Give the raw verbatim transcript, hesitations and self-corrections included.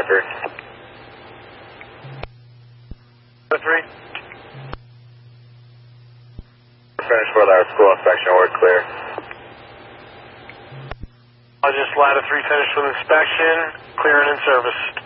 three. three. Finished with our school inspection, we're clear. I'll just Ladder three finished with inspection, clear and in service.